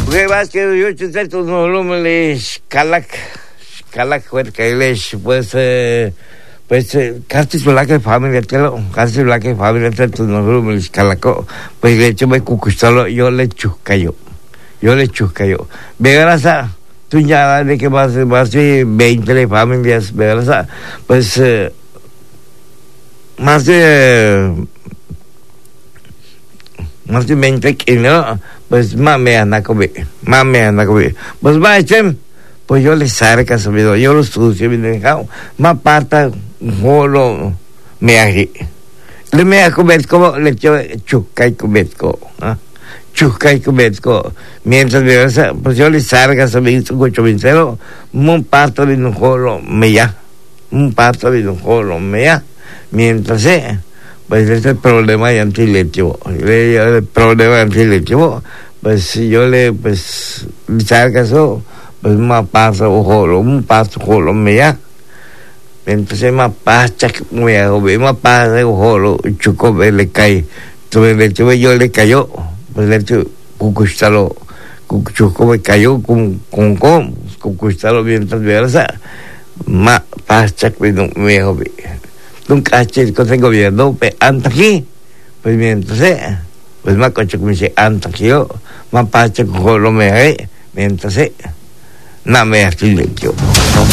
Pruebas que yo te no lumles calak huercailes pues casi su la que familia telo casi la que familia te no lumles calaco pues le echo me cucustalo yo le chuscayo verás tú ya de que más de 20 familias verás pues más de 20 kilos, pues mame anda comer, pues va pues yo le saca sabido, yo lo sucio, me dejado, más parta, jolo, me ají, le me ha comer como le echo chuca y cometco, mientras pues yo le saca sabido, cocho vincero, un parto de un jolo, mientras pues ese es el problema de antilectivo. El problema de antilectivo, pues si yo le salga eso, pues más pasa un paso jolo me ya. Entonces más pasa muy joven, más pasa jolo, chuco le cae. Entonces le echo yo le cayó, pues le echo cucustalo, chuco me cayó con cucustalo mientras versa, más pasa muy joven. Nunca hace cosas en gobierno, pero antes aquí, pues mientras pues más coche que me dice antes que yo, más pacha con lo me haré, mientras nada me hace yo.